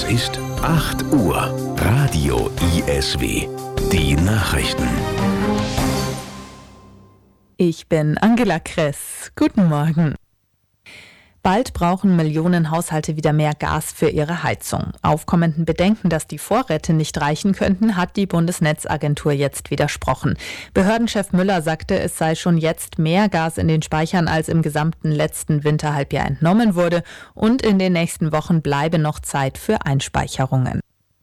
Es ist 8 Uhr. Radio ISW. Die Nachrichten. Ich bin Angela Kress. Guten Morgen. Bald brauchen Millionen Haushalte wieder mehr Gas für ihre Heizung. Aufkommenden Bedenken, dass die Vorräte nicht reichen könnten, hat die Bundesnetzagentur jetzt widersprochen. Behördenchef Müller sagte, es sei schon jetzt mehr Gas in den Speichern, als im gesamten letzten Winterhalbjahr entnommen wurde, und in den nächsten Wochen bleibe noch Zeit für Einspeicherungen.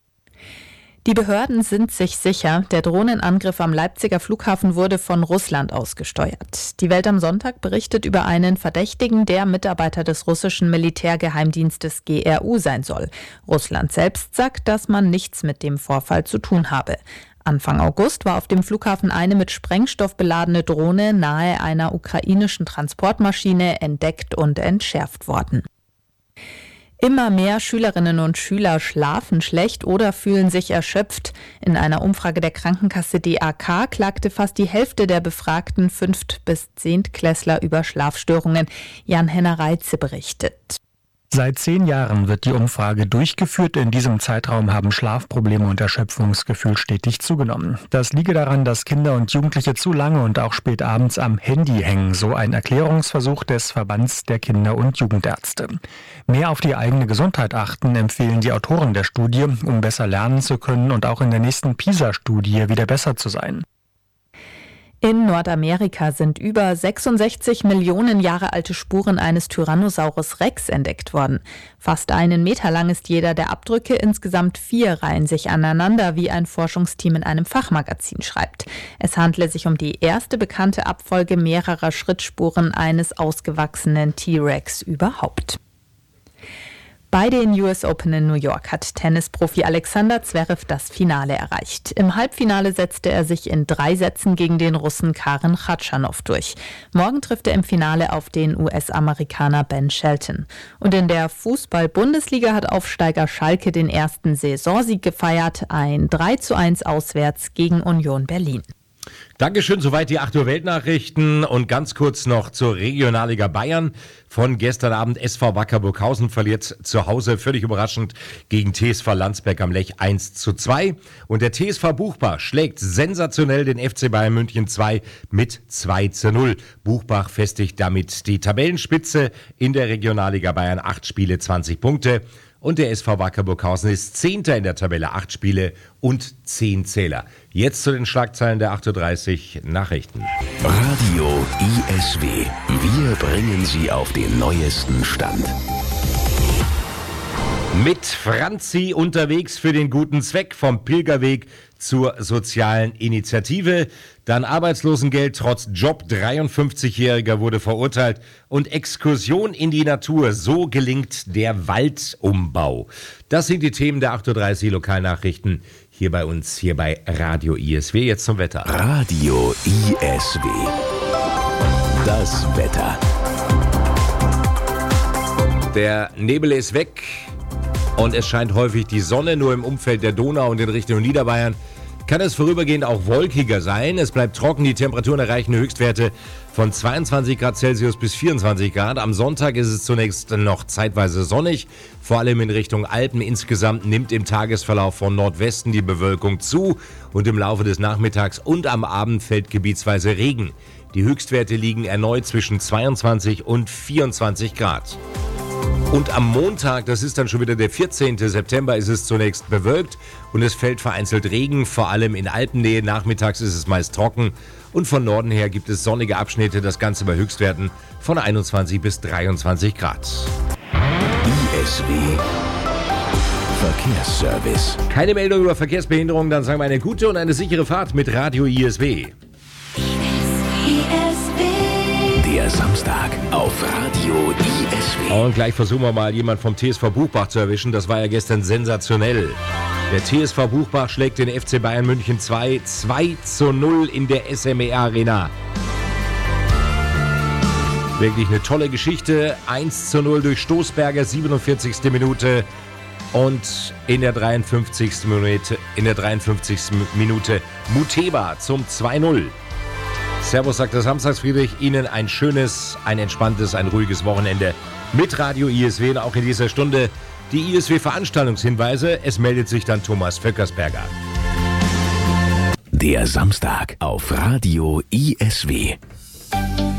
Die Behörden sind sich sicher, der Drohnenangriff am Leipziger Flughafen wurde von Russland aus gesteuert. Die Welt am Sonntag berichtet über einen Verdächtigen, der Mitarbeiter des russischen Militärgeheimdienstes GRU sein soll. Russland selbst sagt, dass man nichts mit dem Vorfall zu tun habe. Anfang August war auf dem Flughafen eine mit Sprengstoff beladene Drohne nahe einer ukrainischen Transportmaschine entdeckt und entschärft worden. Immer mehr Schülerinnen und Schüler schlafen schlecht oder fühlen sich erschöpft. In einer Umfrage der Krankenkasse DAK klagte fast die Hälfte der befragten 5. bis 10. Klässler über Schlafstörungen. Jan-Henner Reitze berichtet. Seit 10 Jahren wird die Umfrage durchgeführt. In diesem Zeitraum haben Schlafprobleme und Erschöpfungsgefühl stetig zugenommen. Das liege daran, dass Kinder und Jugendliche zu lange und auch spät abends am Handy hängen, so ein Erklärungsversuch des Verbands der Kinder- und Jugendärzte. Mehr auf die eigene Gesundheit achten, empfehlen die Autoren der Studie, um besser lernen zu können und auch in der nächsten PISA-Studie wieder besser zu sein. In Nordamerika sind über 66 Millionen Jahre alte Spuren eines Tyrannosaurus Rex entdeckt worden. Fast 1 Meter lang ist jeder der Abdrücke, insgesamt 4 reihen sich aneinander, wie ein Forschungsteam in einem Fachmagazin schreibt. Es handle sich um die erste bekannte Abfolge mehrerer Schrittspuren eines ausgewachsenen T-Rex überhaupt. Bei den US Open in New York hat Tennisprofi Alexander Zverev das Finale erreicht. Im Halbfinale setzte er sich in 3 Sätzen gegen den Russen Karen Khachanov durch. Morgen trifft er im Finale auf den US-Amerikaner Ben Shelton. Und in der Fußball-Bundesliga hat Aufsteiger Schalke den ersten Saisonsieg gefeiert, ein 3:1 auswärts gegen Union Berlin. Dankeschön, soweit die 8 Uhr Weltnachrichten und ganz kurz noch zur Regionalliga Bayern. Von gestern Abend SV Wacker Burghausen verliert zu Hause völlig überraschend gegen TSV Landsberg am Lech 1:2. Und der TSV Buchbach schlägt sensationell den FC Bayern München 2 mit 2:0. Buchbach festigt damit die Tabellenspitze in der Regionalliga Bayern, 8 Spiele, 20 Punkte. Und der SV Wacker Burghausen ist 10. in der Tabelle, 8 Spiele und 10 Zähler. Jetzt zu den Schlagzeilen der 8:30 Uhr Nachrichten. Radio ISW. Wir bringen Sie auf den neuesten Stand. Mit Franzi unterwegs für den guten Zweck, vom Pilgerweg zur sozialen Initiative. Dann Arbeitslosengeld trotz Job, 53-Jähriger wurde verurteilt. Und Exkursion in die Natur, so gelingt der Waldumbau. Das sind die Themen der 8:30 Uhr Lokalnachrichten hier bei uns, hier bei Radio ISW. Jetzt zum Wetter. Radio ISW. Das Wetter. Der Nebel ist weg und es scheint häufig die Sonne. Nur im Umfeld der Donau und in Richtung Niederbayern kann es vorübergehend auch wolkiger sein. Es bleibt trocken, die Temperaturen erreichen Höchstwerte von 22 Grad Celsius bis 24 Grad. Am Sonntag ist es zunächst noch zeitweise sonnig, vor allem in Richtung Alpen. Insgesamt nimmt im Tagesverlauf von Nordwesten die Bewölkung zu und im Laufe des Nachmittags und am Abend fällt gebietsweise Regen. Die Höchstwerte liegen erneut zwischen 22 und 24 Grad. Und am Montag, das ist dann schon wieder der 14. September, ist es zunächst bewölkt und es fällt vereinzelt Regen, vor allem in Alpennähe. Nachmittags ist es meist trocken und von Norden her gibt es sonnige Abschnitte, das Ganze bei Höchstwerten von 21 bis 23 Grad. ISW Verkehrsservice. Keine Meldung über Verkehrsbehinderung, dann sagen wir eine gute und eine sichere Fahrt mit Radio ISW. Der Samstag auf Radio ISW. Und gleich versuchen wir mal, jemand vom TSV Buchbach zu erwischen. Das war ja gestern sensationell. Der TSV Buchbach schlägt den FC Bayern München 2:0 in der SME Arena. Wirklich eine tolle Geschichte. 1:0 durch Stoßberger, 47. Minute. Und in der 53. Minute Muteba zum 2:0. Servus, sagt der Samstagsfriedrich. Ihnen ein schönes, ein entspanntes, ein ruhiges Wochenende mit Radio ISW. Und auch in dieser Stunde die ISW-Veranstaltungshinweise. Es meldet sich dann Thomas Vöckersberger. Der Samstag auf Radio ISW.